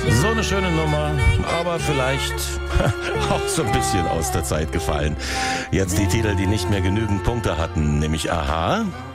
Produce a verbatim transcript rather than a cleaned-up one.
So eine schöne Nummer, aber vielleicht auch so ein bisschen aus der Zeit gefallen. Jetzt die Titel, die nicht mehr genügend Punkte hatten, nämlich Aha,